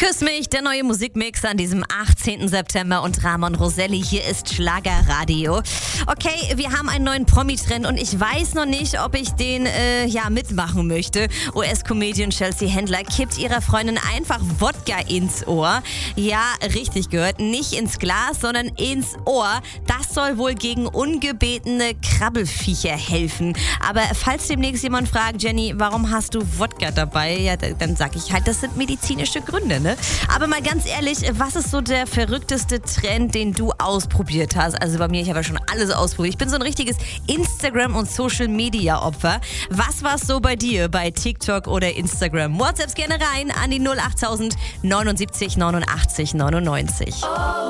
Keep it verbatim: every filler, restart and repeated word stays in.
Küss mich, der neue Musikmix an diesem achtzehnten September und Ramon Roselli, hier ist Schlagerradio. Okay, wir haben einen neuen Promi-Trend und ich weiß noch nicht, ob ich den äh, ja mitmachen möchte. U S-Comedian Chelsea Handler kippt ihrer Freundin einfach Wodka ins Ohr. Ja, richtig gehört, nicht ins Glas, sondern ins Ohr. Das soll wohl gegen ungebetene Krabbelfiecher helfen. Aber falls demnächst jemand fragt, Jenny, warum hast du Wodka dabei? Ja, dann sag ich halt, das sind medizinische Gründe, ne? Aber mal ganz ehrlich, was ist so der verrückteste Trend, den du ausprobiert hast? Also bei mir, ich habe ja schon alles ausprobiert. Ich bin so ein richtiges Instagram- und Social-Media-Opfer. Was war es so bei dir bei TikTok oder Instagram? WhatsApps gerne rein an die null acht tausend neunundsiebzig neunundachtzig neunundneunzig. Oh.